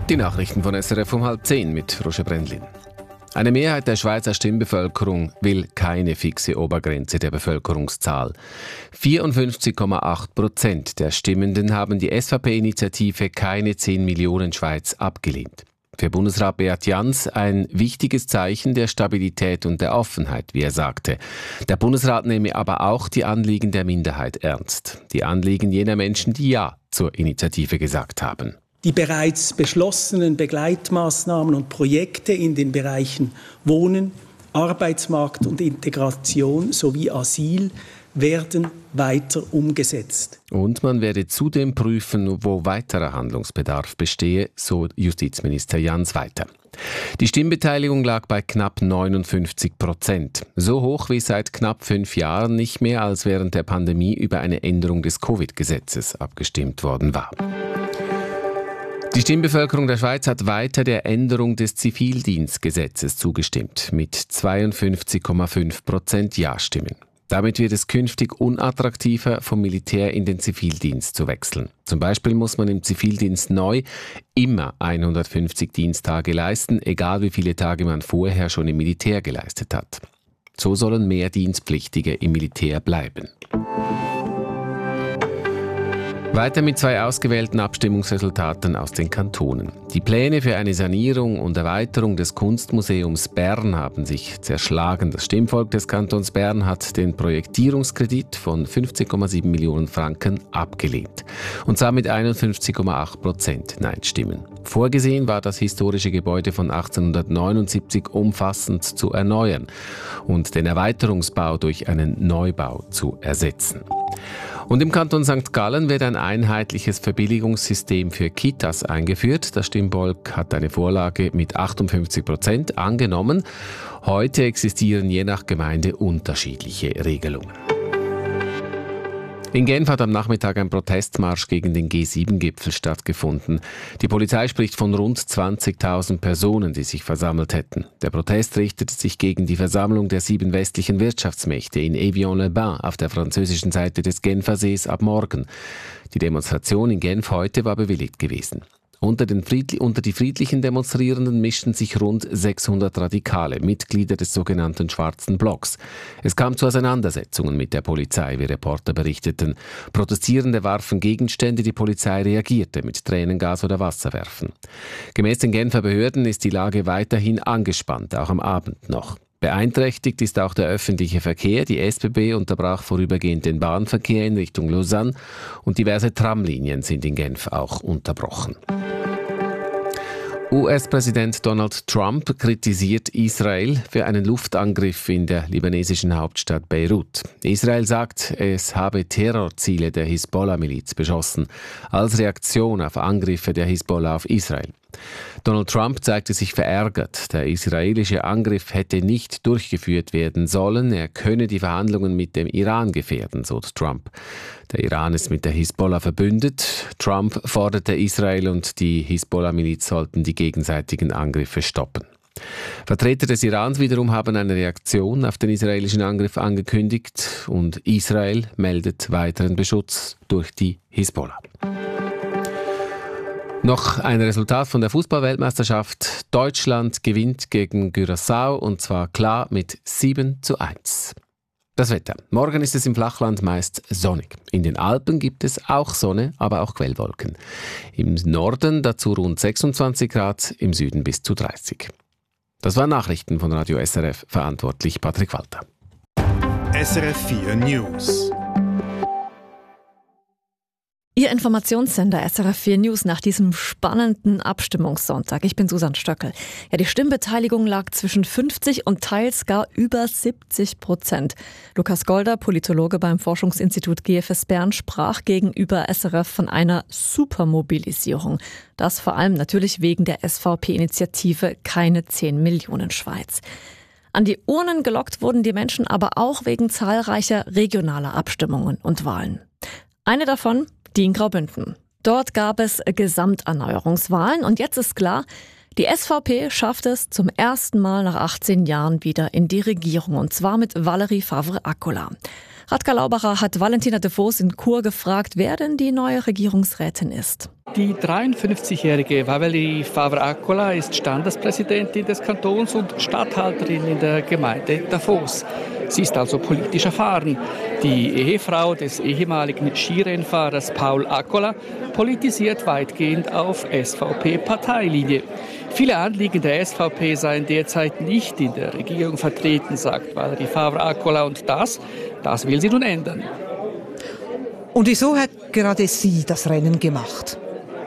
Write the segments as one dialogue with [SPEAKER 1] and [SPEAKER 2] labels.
[SPEAKER 1] Die Nachrichten von SRF um 9:30 mit Roger Brendlin. Eine Mehrheit der Schweizer Stimmbevölkerung will keine fixe Obergrenze der Bevölkerungszahl. 54,8% der Stimmenden haben die SVP-Initiative Keine 10 Millionen Schweiz abgelehnt. Für Bundesrat Beat Jans ein wichtiges Zeichen der Stabilität und der Offenheit, wie er sagte. Der Bundesrat nehme aber auch die Anliegen der Minderheit ernst. Die Anliegen jener Menschen, die Ja zur Initiative gesagt haben.
[SPEAKER 2] Die bereits beschlossenen Begleitmaßnahmen und Projekte in den Bereichen Wohnen, Arbeitsmarkt und Integration sowie Asyl werden weiter umgesetzt.
[SPEAKER 1] Und man werde zudem prüfen, wo weiterer Handlungsbedarf bestehe, so Justizminister Jans weiter. Die Stimmbeteiligung lag bei knapp 59%. So hoch wie seit knapp 5 Jahren nicht mehr, als während der Pandemie über eine Änderung des Covid-Gesetzes abgestimmt worden war. Die Stimmbevölkerung der Schweiz hat weiter der Änderung des Zivildienstgesetzes zugestimmt, mit 52,5% Ja-Stimmen. Damit wird es künftig unattraktiver, vom Militär in den Zivildienst zu wechseln. Zum Beispiel muss man im Zivildienst neu immer 150 Diensttage leisten, egal wie viele Tage man vorher schon im Militär geleistet hat. So sollen mehr Dienstpflichtige im Militär bleiben. Weiter mit 2 ausgewählten Abstimmungsresultaten aus den Kantonen. Die Pläne für eine Sanierung und Erweiterung des Kunstmuseums Bern haben sich zerschlagen. Das Stimmvolk des Kantons Bern hat den Projektierungskredit von 15,7 Millionen Franken abgelehnt. Und zwar mit 51,8% Nein-Stimmen. Vorgesehen war das historische Gebäude von 1879 umfassend zu erneuern und den Erweiterungsbau durch einen Neubau zu ersetzen. Und im Kanton St. Gallen wird ein einheitliches Verbilligungssystem für Kitas eingeführt. Das Stimmvolk hat eine Vorlage mit 58% angenommen. Heute existieren je nach Gemeinde unterschiedliche Regelungen. In Genf hat am Nachmittag ein Protestmarsch gegen den G7-Gipfel stattgefunden. Die Polizei spricht von rund 20.000 Personen, die sich versammelt hätten. Der Protest richtet sich gegen die Versammlung der 7 westlichen Wirtschaftsmächte in Evian-les-Bains auf der französischen Seite des Genfersees ab morgen. Die Demonstration in Genf heute war bewilligt gewesen. Unter die friedlichen Demonstrierenden mischten sich rund 600 Radikale, Mitglieder des sogenannten Schwarzen Blocks. Es kam zu Auseinandersetzungen mit der Polizei, wie Reporter berichteten. Protestierende warfen Gegenstände, die Polizei reagierte mit Tränengas oder Wasserwerfen. Gemäß den Genfer Behörden ist die Lage weiterhin angespannt, auch am Abend noch. Beeinträchtigt ist auch der öffentliche Verkehr. Die SBB unterbrach vorübergehend den Bahnverkehr in Richtung Lausanne und diverse Tramlinien sind in Genf auch unterbrochen. US-Präsident Donald Trump kritisiert Israel für einen Luftangriff in der libanesischen Hauptstadt Beirut. Israel sagt, es habe Terrorziele der Hisbollah-Miliz beschossen, als Reaktion auf Angriffe der Hisbollah auf Israel. Donald Trump zeigte sich verärgert. Der israelische Angriff hätte nicht durchgeführt werden sollen. Er könne die Verhandlungen mit dem Iran gefährden, so Trump. Der Iran ist mit der Hisbollah verbündet. Trump forderte Israel und die Hisbollah-Miliz sollten die gegenseitigen Angriffe stoppen. Vertreter des Irans wiederum haben eine Reaktion auf den israelischen Angriff angekündigt und Israel meldet weiteren Beschutz durch die Hisbollah. Noch ein Resultat von der Fußball-Weltmeisterschaft. Deutschland gewinnt gegen Curaçao und zwar klar mit 7:1. Das Wetter. Morgen ist es im Flachland meist sonnig. In den Alpen gibt es auch Sonne, aber auch Quellwolken. Im Norden dazu rund 26 Grad, im Süden bis zu 30. Das waren Nachrichten von Radio SRF, verantwortlich Patrick Walter.
[SPEAKER 3] SRF 4 News.
[SPEAKER 4] Ihr Informationssender SRF 4 News nach diesem spannenden Abstimmungssonntag. Ich bin Susanne Stöckel. Ja, die Stimmbeteiligung lag zwischen 50 und teils gar über 70%. Lukas Golder, Politologe beim Forschungsinstitut GFS Bern, sprach gegenüber SRF von einer Supermobilisierung. Das vor allem natürlich wegen der SVP-Initiative Keine 10 Millionen Schweiz. An die Urnen gelockt wurden die Menschen aber auch wegen zahlreicher regionaler Abstimmungen und Wahlen. Eine davon, die in Graubünden. Dort gab es Gesamterneuerungswahlen und jetzt ist klar, die SVP schafft es zum ersten Mal nach 18 Jahren wieder in die Regierung und zwar mit Valérie Favre-Accola. Radka Laubacher hat Valentina de Vos in Chur gefragt, wer denn die neue Regierungsrätin ist.
[SPEAKER 5] Die 53-jährige Valerie Favre-Accola ist Standespräsidentin des Kantons und Statthalterin in der Gemeinde Davos. Sie ist also politisch erfahren. Die Ehefrau des ehemaligen Skirennfahrers Paul Accola politisiert weitgehend auf SVP-Parteilinie. Viele Anliegen der SVP seien derzeit nicht in der Regierung vertreten, sagt Valerie Favre-Accola. Und das will sie nun ändern.
[SPEAKER 6] Und wieso hat gerade sie das Rennen gemacht?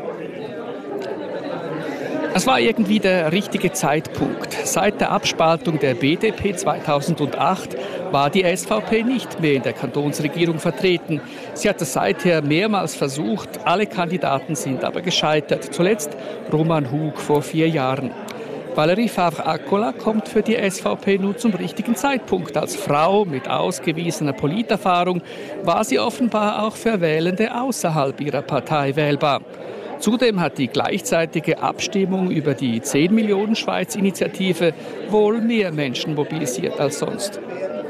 [SPEAKER 5] Es war irgendwie der richtige Zeitpunkt. Seit der Abspaltung der BDP 2008 war die SVP nicht mehr in der Kantonsregierung vertreten. Sie hat es seither mehrmals versucht, alle Kandidaten sind aber gescheitert. Zuletzt Roman Hug vor 4 Jahren. Valerie Favre-Accola kommt für die SVP nun zum richtigen Zeitpunkt. Als Frau mit ausgewiesener Politerfahrung war sie offenbar auch für Wählende außerhalb ihrer Partei wählbar. Zudem hat die gleichzeitige Abstimmung über die 10 Millionen Schweiz-Initiative wohl mehr Menschen mobilisiert als sonst.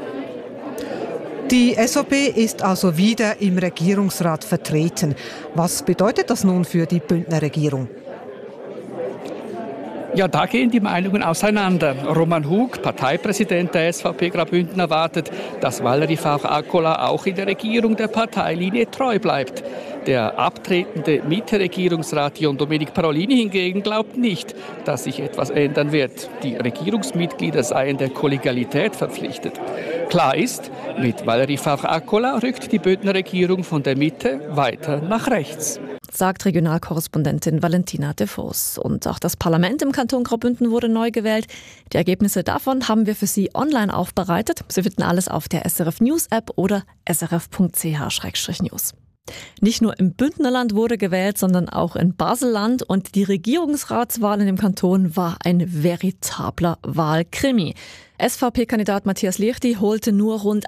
[SPEAKER 6] Die SVP ist also wieder im Regierungsrat vertreten. Was bedeutet das nun für die Bündner Regierung?
[SPEAKER 5] Ja, da gehen die Meinungen auseinander. Roman Hug, Parteipräsident der SVP Graubünden, erwartet, dass Valerie Favre-Accola auch in der Regierung der Parteilinie treu bleibt. Der abtretende Mitte-Regierungsrat John Domenic Parolini hingegen glaubt nicht, dass sich etwas ändern wird. Die Regierungsmitglieder seien der Kollegialität verpflichtet. Klar ist, mit Valerie Favre-Accola rückt die Bündner Regierung von der Mitte weiter nach rechts,
[SPEAKER 4] sagt Regionalkorrespondentin Valentina de Vos. Und auch das Parlament im Kanton Graubünden wurde neu gewählt. Die Ergebnisse davon haben wir für Sie online aufbereitet. Sie finden alles auf der SRF News App oder srf.ch/news. Nicht nur im Bündnerland wurde gewählt, sondern auch in Baselland. Und die Regierungsratswahl in dem Kanton war ein veritabler Wahlkrimi. SVP-Kandidat Matthias Liechti holte nur rund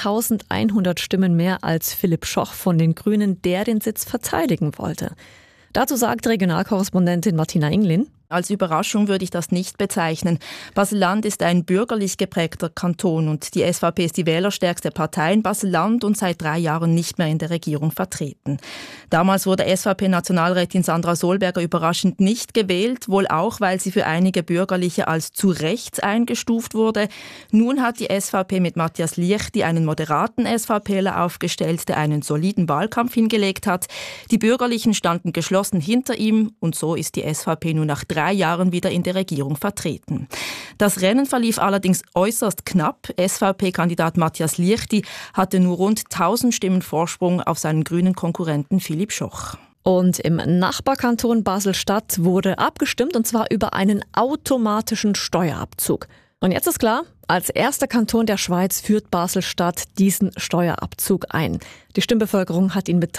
[SPEAKER 4] 1100 Stimmen mehr als Philipp Schoch von den Grünen, der den Sitz verteidigen wollte. Dazu sagt Regionalkorrespondentin Martina Inglin:
[SPEAKER 7] Als Überraschung würde ich das nicht bezeichnen. Baselland ist ein bürgerlich geprägter Kanton und die SVP ist die wählerstärkste Partei in Baselland und seit 3 Jahren nicht mehr in der Regierung vertreten. Damals wurde SVP-Nationalrätin Sandra Solberger überraschend nicht gewählt, wohl auch, weil sie für einige Bürgerliche als zu rechts eingestuft wurde. Nun hat die SVP mit Matthias Liechti einen moderaten SVPler aufgestellt, der einen soliden Wahlkampf hingelegt hat. Die Bürgerlichen standen geschlossen hinter ihm und so ist die SVP nun nach 3 Jahren wieder in der Regierung vertreten. Das Rennen verlief allerdings äußerst knapp. SVP-Kandidat Matthias Liechti hatte nur rund 1000 Stimmen Vorsprung auf seinen grünen Konkurrenten Philipp Schoch.
[SPEAKER 4] Und im Nachbarkanton Basel-Stadt wurde abgestimmt, und zwar über einen automatischen Steuerabzug. Und jetzt ist klar, als erster Kanton der Schweiz führt Basel-Stadt diesen Steuerabzug ein. Die Stimmbevölkerung hat ihn mit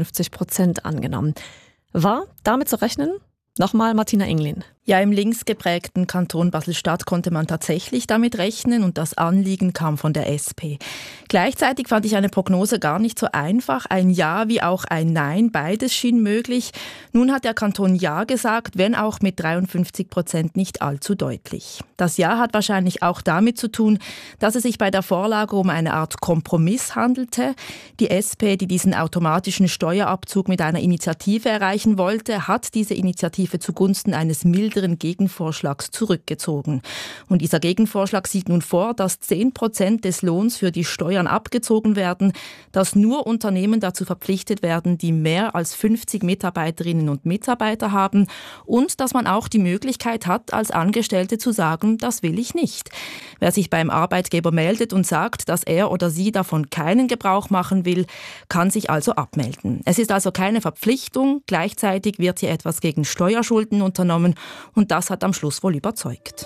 [SPEAKER 4] 53% angenommen. War damit zu rechnen? Nochmal Martina Inglin.
[SPEAKER 7] Ja, im linksgeprägten Kanton Basel-Stadt konnte man tatsächlich damit rechnen und das Anliegen kam von der SP. Gleichzeitig fand ich eine Prognose gar nicht so einfach. Ein Ja wie auch ein Nein, beides schien möglich. Nun hat der Kanton Ja gesagt, wenn auch mit 53% nicht allzu deutlich. Das Ja hat wahrscheinlich auch damit zu tun, dass es sich bei der Vorlage um eine Art Kompromiss handelte. Die SP, die diesen automatischen Steuerabzug mit einer Initiative erreichen wollte, hat diese Initiative zugunsten eines milderen Gegenvorschlags zurückgezogen. Und dieser Gegenvorschlag sieht nun vor, dass 10% des Lohns für die Steuern abgezogen werden, dass nur Unternehmen dazu verpflichtet werden, die mehr als 50 Mitarbeiterinnen und Mitarbeiter haben und dass man auch die Möglichkeit hat, als Angestellte zu sagen, das will ich nicht. Wer sich beim Arbeitgeber meldet und sagt, dass er oder sie davon keinen Gebrauch machen will, kann sich also abmelden. Es ist also keine Verpflichtung, gleichzeitig wird hier etwas gegen Steuerschulden unternommen und das hat am Schluss wohl überzeugt.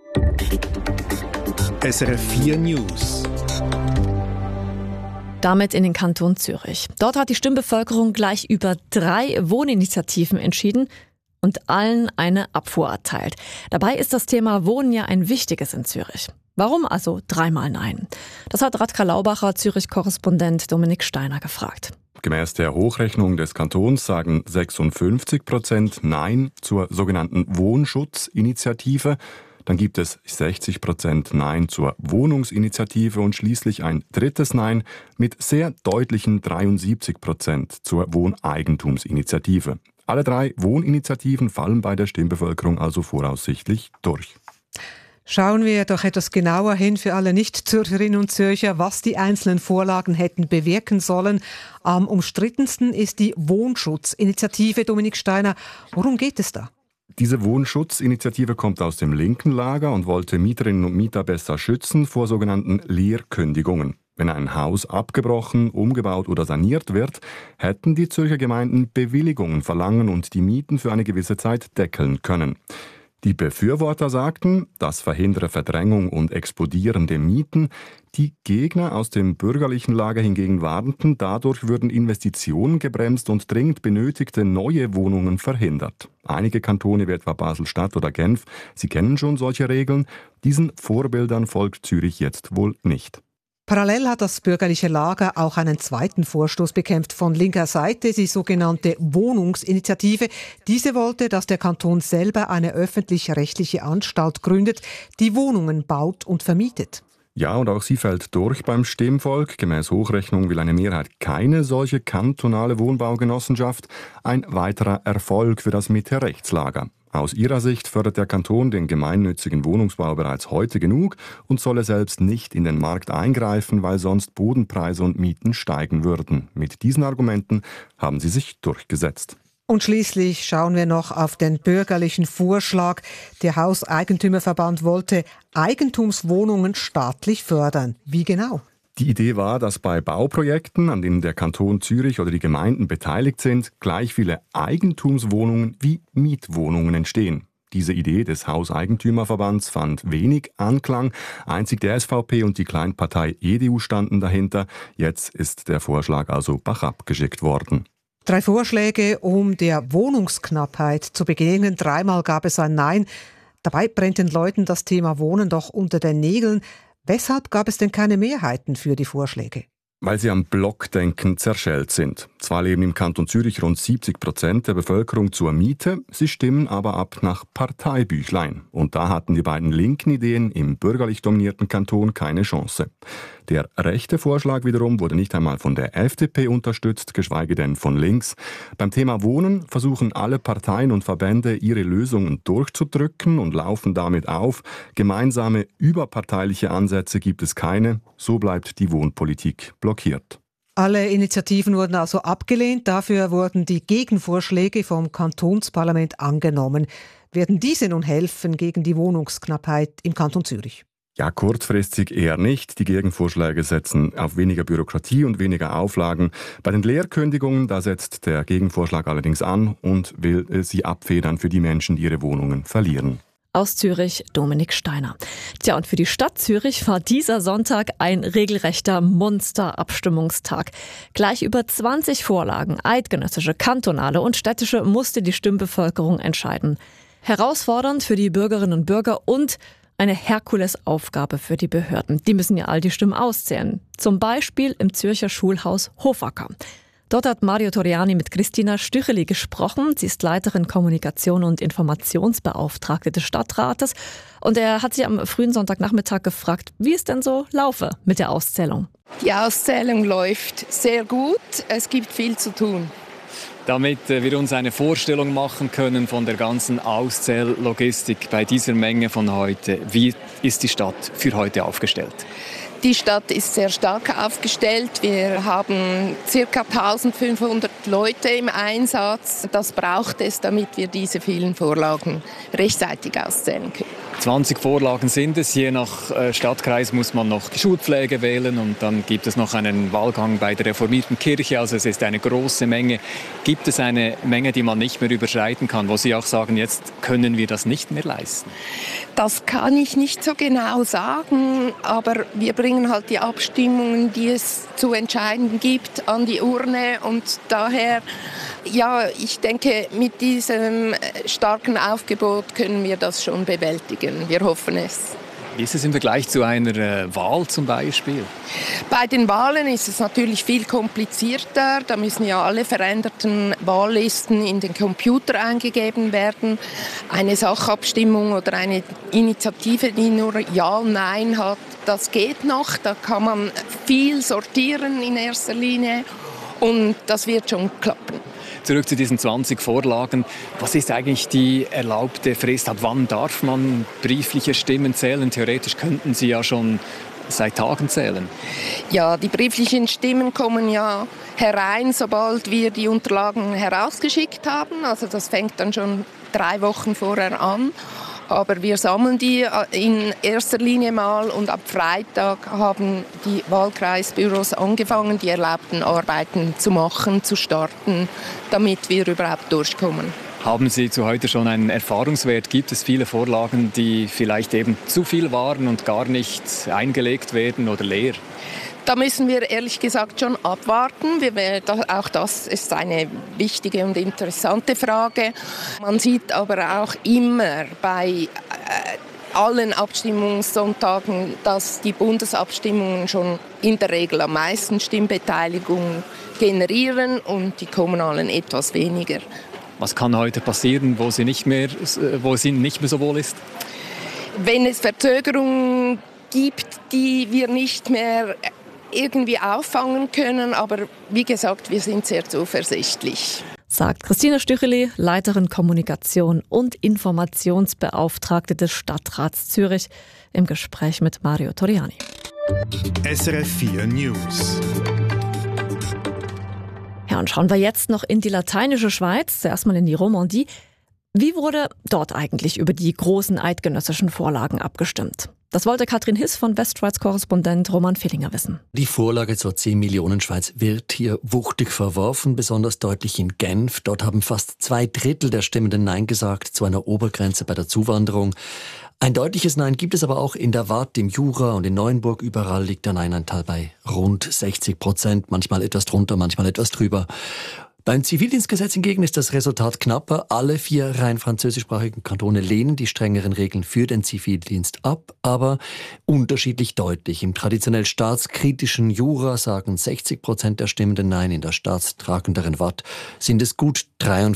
[SPEAKER 3] SRF 4 News.
[SPEAKER 4] Damit in den Kanton Zürich. Dort hat die Stimmbevölkerung gleich über 3 Wohninitiativen entschieden und allen eine Abfuhr erteilt. Dabei ist das Thema Wohnen ja ein wichtiges in Zürich. Warum also 3-mal Nein? Das hat Radka Laubacher, Zürich-Korrespondent Dominik Steiner gefragt.
[SPEAKER 8] Gemäß der Hochrechnung des Kantons sagen 56% Nein zur sogenannten Wohnschutzinitiative. Dann gibt es 60% Nein zur Wohnungsinitiative und schließlich ein drittes Nein mit sehr deutlichen 73% zur Wohneigentumsinitiative. Alle 3 Wohninitiativen fallen bei der Stimmbevölkerung also voraussichtlich durch.
[SPEAKER 6] Schauen wir doch etwas genauer hin für alle Nicht-Zürcherinnen und Zürcher, was die einzelnen Vorlagen hätten bewirken sollen. Am umstrittensten ist die Wohnschutzinitiative. Dominik Steiner, worum geht es da?
[SPEAKER 8] Diese Wohnschutzinitiative kommt aus dem linken Lager und wollte Mieterinnen und Mieter besser schützen vor sogenannten Leerkündigungen. Wenn ein Haus abgebrochen, umgebaut oder saniert wird, hätten die Zürcher Gemeinden Bewilligungen verlangen und die Mieten für eine gewisse Zeit deckeln können. Die Befürworter sagten, das verhindere Verdrängung und explodierende Mieten. Die Gegner aus dem bürgerlichen Lager hingegen warnten, dadurch würden Investitionen gebremst und dringend benötigte neue Wohnungen verhindert. Einige Kantone wie etwa Basel-Stadt oder Genf, sie kennen schon solche Regeln. Diesen Vorbildern folgt Zürich jetzt wohl nicht.
[SPEAKER 6] Parallel hat das bürgerliche Lager auch einen zweiten Vorstoß bekämpft von linker Seite, die sogenannte Wohnungsinitiative. Diese wollte, dass der Kanton selber eine öffentlich-rechtliche Anstalt gründet, die Wohnungen baut und vermietet.
[SPEAKER 8] Ja, und auch sie fällt durch beim Stimmvolk. Gemäß Hochrechnung will eine Mehrheit keine solche kantonale Wohnbaugenossenschaft. Ein weiterer Erfolg für das Mitte-Rechtslager. Aus ihrer Sicht fördert der Kanton den gemeinnützigen Wohnungsbau bereits heute genug und solle selbst nicht in den Markt eingreifen, weil sonst Bodenpreise und Mieten steigen würden. Mit diesen Argumenten haben sie sich durchgesetzt.
[SPEAKER 6] Und schließlich schauen wir noch auf den bürgerlichen Vorschlag. Der Hauseigentümerverband wollte Eigentumswohnungen staatlich fördern. Wie genau?
[SPEAKER 8] Die Idee war, dass bei Bauprojekten, an denen der Kanton Zürich oder die Gemeinden beteiligt sind, gleich viele Eigentumswohnungen wie Mietwohnungen entstehen. Diese Idee des Hauseigentümerverbands fand wenig Anklang. Einzig der SVP und die Kleinpartei EDU standen dahinter. Jetzt ist der Vorschlag also bachabgeschickt geschickt worden.
[SPEAKER 6] 3 Vorschläge, um der Wohnungsknappheit zu begegnen. 3-mal gab es ein Nein. Dabei brennt den Leuten das Thema Wohnen doch unter den Nägeln. Weshalb gab es denn keine Mehrheiten für die Vorschläge?
[SPEAKER 8] Weil sie am Blockdenken zerschellt sind. Zwar leben im Kanton Zürich rund 70% der Bevölkerung zur Miete, sie stimmen aber ab nach Parteibüchlein. Und da hatten die beiden linken Ideen im bürgerlich dominierten Kanton keine Chance. Der rechte Vorschlag wiederum wurde nicht einmal von der FDP unterstützt, geschweige denn von links. Beim Thema Wohnen versuchen alle Parteien und Verbände, ihre Lösungen durchzudrücken und laufen damit auf. Gemeinsame überparteiliche Ansätze gibt es keine. So bleibt die Wohnpolitik blockiert.
[SPEAKER 6] Alle Initiativen wurden also abgelehnt. Dafür wurden die Gegenvorschläge vom Kantonsparlament angenommen. Werden diese nun helfen gegen die Wohnungsknappheit im Kanton Zürich?
[SPEAKER 8] Ja, kurzfristig eher nicht. Die Gegenvorschläge setzen auf weniger Bürokratie und weniger Auflagen. Bei den Leerkündigungen, da setzt der Gegenvorschlag allerdings an und will sie abfedern für die Menschen, die ihre Wohnungen verlieren.
[SPEAKER 4] Aus Zürich, Dominik Steiner. Tja, und für die Stadt Zürich war dieser Sonntag ein regelrechter Monsterabstimmungstag. Gleich über 20 Vorlagen, eidgenössische, kantonale und städtische, musste die Stimmbevölkerung entscheiden. Herausfordernd für die Bürgerinnen und Bürger und eine Herkulesaufgabe für die Behörden. Die müssen ja all die Stimmen auszählen. Zum Beispiel im Zürcher Schulhaus Hofacker. Dort hat Mario Toriani mit Christina Stücheli gesprochen. Sie ist Leiterin Kommunikation und Informationsbeauftragte des Stadtrates. Und er hat sich am frühen Sonntagnachmittag gefragt, wie es denn so laufe mit der Auszählung.
[SPEAKER 9] Die Auszählung läuft sehr gut. Es gibt viel zu tun.
[SPEAKER 3] Damit wir uns eine Vorstellung machen können von der ganzen Auszähllogistik bei dieser Menge von heute, wie ist die Stadt für heute aufgestellt?
[SPEAKER 9] Die Stadt ist sehr stark aufgestellt. Wir haben ca. 1500 Leute im Einsatz. Das braucht es, damit wir diese vielen Vorlagen rechtzeitig auszählen können.
[SPEAKER 3] 20 Vorlagen sind es. Je nach Stadtkreis muss man noch die Schulpflege wählen und dann gibt es noch einen Wahlgang bei der reformierten Kirche. Also es ist eine große Menge. Gibt es eine Menge, die man nicht mehr überschreiten kann, wo Sie auch sagen, jetzt können wir das nicht mehr leisten?
[SPEAKER 9] Das kann ich nicht so genau sagen, aber wir bringen halt die Abstimmungen, die es zu entscheiden gibt, an die Urne und daher, ja, ich denke, mit diesem starken Aufgebot können wir das schon bewältigen. Wir hoffen es.
[SPEAKER 3] Wie ist es im Vergleich zu einer Wahl zum Beispiel?
[SPEAKER 9] Bei den Wahlen ist es natürlich viel komplizierter. Da müssen ja alle veränderten Wahllisten in den Computer eingegeben werden. Eine Sachabstimmung oder eine Initiative, die nur Ja und Nein hat, das geht noch. Da kann man viel sortieren in erster Linie und das wird schon klappen.
[SPEAKER 3] Zurück zu diesen 20 Vorlagen. Was ist eigentlich die erlaubte Frist? Ab wann darf man briefliche Stimmen zählen? Theoretisch könnten Sie ja schon seit Tagen zählen.
[SPEAKER 9] Ja, die brieflichen Stimmen kommen ja herein, sobald wir die Unterlagen herausgeschickt haben. Also das fängt dann schon 3 Wochen vorher an. Aber wir sammeln die in erster Linie mal und ab Freitag haben die Wahlkreisbüros angefangen, die erlaubten Arbeiten zu machen, zu starten, damit wir überhaupt durchkommen.
[SPEAKER 3] Haben Sie zu heute schon einen Erfahrungswert? Gibt es viele Vorlagen, die vielleicht eben zu viel waren und gar nicht eingelegt werden oder leer?
[SPEAKER 9] Da müssen wir ehrlich gesagt schon abwarten. Auch das ist eine wichtige und interessante Frage. Man sieht aber auch immer bei allen Abstimmungssonntagen, dass die Bundesabstimmungen schon in der Regel am meisten Stimmbeteiligung generieren und die kommunalen etwas weniger.
[SPEAKER 3] Was kann heute passieren, wo es nicht mehr so wohl ist?
[SPEAKER 9] Wenn es Verzögerungen gibt, die wir nicht mehr irgendwie auffangen können, aber wie gesagt, wir sind sehr zuversichtlich.
[SPEAKER 4] Sagt Christina Stücheli, Leiterin Kommunikation und Informationsbeauftragte des Stadtrats Zürich, im Gespräch mit Mario Toriani.
[SPEAKER 10] SRF 4 News.
[SPEAKER 4] Ja, und schauen wir jetzt noch in die lateinische Schweiz, zuerst mal in die Romandie. Wie wurde dort eigentlich über die großen eidgenössischen Vorlagen abgestimmt? Das wollte Katrin Hiss von Westschweiz-Korrespondent Roman Villinger wissen.
[SPEAKER 11] Die Vorlage zur 10 Millionen Schweiz wird hier wuchtig verworfen, besonders deutlich in Genf. Dort haben fast 2/3 der Stimmenden Nein gesagt zu einer Obergrenze bei der Zuwanderung. Ein deutliches Nein gibt es aber auch in der Waadt, im Jura und in Neuenburg. Überall liegt der Nein-Anteil bei rund 60%, manchmal etwas drunter, manchmal etwas drüber. Beim Zivildienstgesetz hingegen ist das Resultat knapper. Alle 4 rein französischsprachigen Kantone lehnen die strengeren Regeln für den Zivildienst ab, aber unterschiedlich deutlich. Im traditionell staatskritischen Jura sagen 60% der Stimmenden Nein, in der staatstragenderen Waadt sind es gut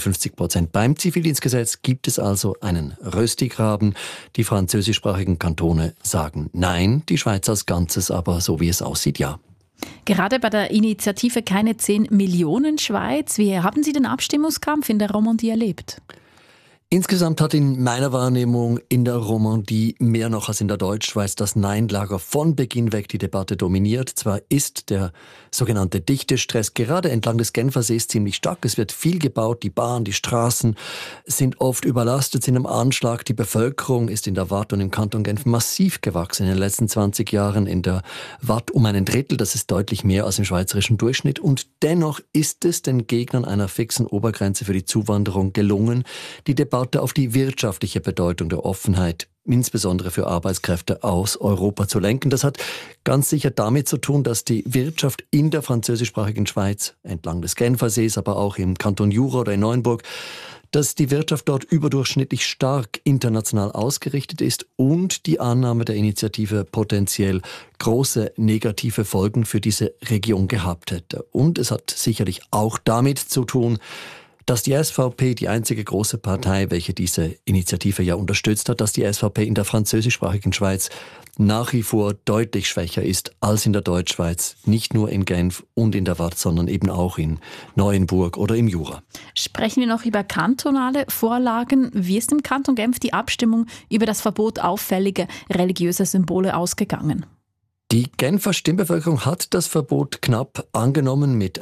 [SPEAKER 11] 53%. Beim Zivildienstgesetz gibt es also einen Röstigraben. Die französischsprachigen Kantone sagen Nein, die Schweiz als Ganzes aber, so wie es aussieht, ja.
[SPEAKER 12] Gerade bei der Initiative Keine 10 Millionen Schweiz, wie haben Sie den Abstimmungskampf in der Romandie erlebt?
[SPEAKER 11] Insgesamt hat in meiner Wahrnehmung in der Romandie mehr noch als in der Deutschschweiz das Nein-Lager von Beginn weg die Debatte dominiert. Zwar ist der sogenannte Dichtestress gerade entlang des Genfersees ziemlich stark. Es wird viel gebaut, die Bahn, die Straßen sind oft überlastet, sind im Anschlag. Die Bevölkerung ist in der Waadt und im Kanton Genf massiv gewachsen in den letzten 20 Jahren. In der Waadt um 1/3, das ist deutlich mehr als im schweizerischen Durchschnitt. Und dennoch ist es den Gegnern einer fixen Obergrenze für die Zuwanderung gelungen, die Debatte auf die wirtschaftliche Bedeutung der Offenheit, insbesondere für Arbeitskräfte aus Europa, zu lenken. Das hat ganz sicher damit zu tun, dass die Wirtschaft in der französischsprachigen Schweiz, entlang des Genfersees, aber auch im Kanton Jura oder in Neuenburg, dass die Wirtschaft dort überdurchschnittlich stark international ausgerichtet ist und die Annahme der Initiative potenziell große negative Folgen für diese Region gehabt hätte. Und es hat sicherlich auch damit zu tun, dass die SVP, die einzige große Partei, welche diese Initiative ja unterstützt hat, dass die SVP in der französischsprachigen Schweiz nach wie vor deutlich schwächer ist als in der Deutschschweiz. Nicht nur in Genf und in der Waadt, sondern eben auch in Neuenburg oder im Jura.
[SPEAKER 12] Sprechen wir noch über kantonale Vorlagen. Wie ist im Kanton Genf die Abstimmung über das Verbot auffälliger religiöser Symbole ausgegangen?
[SPEAKER 11] Die Genfer Stimmbevölkerung hat das Verbot knapp angenommen mit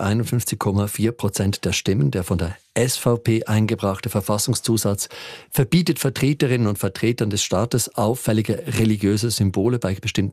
[SPEAKER 11] 51,4% der Stimmen. Der von der SVP eingebrachte Verfassungszusatz verbietet Vertreterinnen und Vertretern des Staates auffällige religiöse Symbole bei bestimmten